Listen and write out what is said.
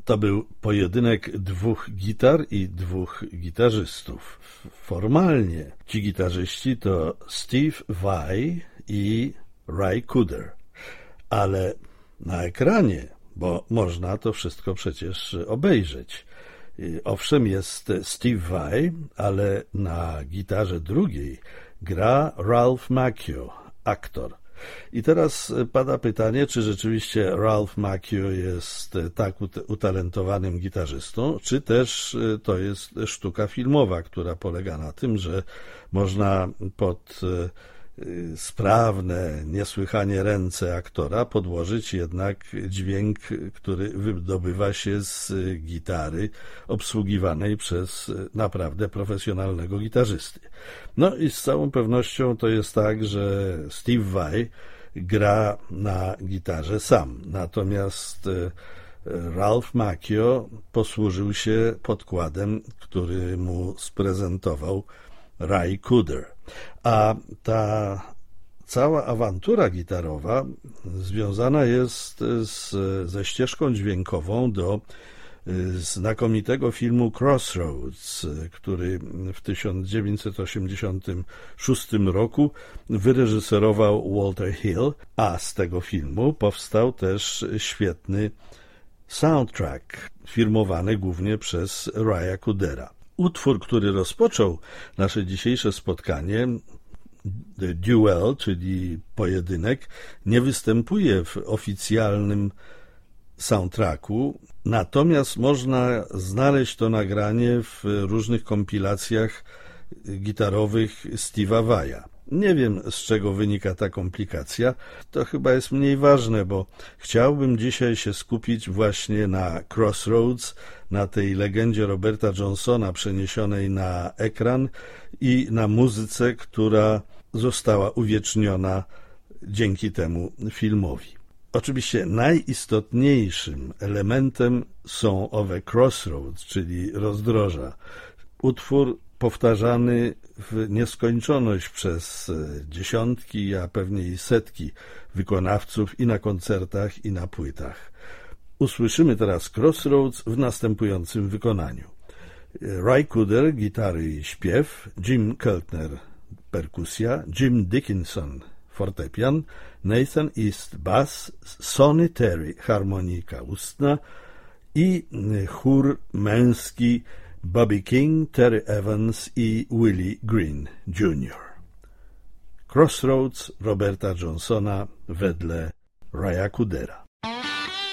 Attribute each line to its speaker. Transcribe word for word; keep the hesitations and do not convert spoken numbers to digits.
Speaker 1: To był pojedynek dwóch gitar i dwóch gitarzystów. Formalnie ci gitarzyści to Steve Vai i Ry Cooder, ale na ekranie, bo można to wszystko przecież obejrzeć. Owszem, jest Steve Vai, ale na gitarze drugiej gra Ralph Macchio, aktor. I teraz pada pytanie, czy rzeczywiście Ralph Macchio jest tak utalentowanym gitarzystą, czy też to jest sztuka filmowa, która polega na tym, że można pod sprawne, niesłychanie ręce aktora podłożyć jednak dźwięk, który wydobywa się z gitary obsługiwanej przez naprawdę profesjonalnego gitarzysty. No i z całą pewnością to jest tak, że Steve Vai gra na gitarze sam, natomiast Ralph Macchio posłużył się podkładem, który mu sprezentował Ry Cooder. A ta cała awantura gitarowa związana jest z, ze ścieżką dźwiękową do znakomitego filmu Crossroads, który w tysiąc dziewięćset osiemdziesiątym szóstym roku wyreżyserował Walter Hill, a z tego filmu powstał też świetny soundtrack firmowany głównie przez Ry'a Coodera. Utwór, który rozpoczął nasze dzisiejsze spotkanie, The Duel, czyli pojedynek, nie występuje w oficjalnym soundtracku, natomiast można znaleźć to nagranie w różnych kompilacjach gitarowych Steve'a Vai'a. Nie wiem, z czego wynika ta komplikacja. To chyba jest mniej ważne, bo chciałbym dzisiaj się skupić właśnie na Crossroads, na tej legendzie Roberta Johnsona przeniesionej na ekran i na muzyce, która została uwieczniona dzięki temu filmowi. Oczywiście najistotniejszym elementem są owe Crossroads, czyli rozdroża. Utwór powtarzany w nieskończoność przez dziesiątki, a pewnie i setki wykonawców i na koncertach, i na płytach. Usłyszymy teraz Crossroads w następującym wykonaniu. Ry Cooder, gitary i śpiew, Jim Keltner, perkusja, Jim Dickinson, fortepian, Nathan East, bass, Sonny Terry, harmonika ustna i chór męski Bobby King, Terry Evans i Willie Green junior Crossroads Roberta Johnsona wedle Ry'a Coodera.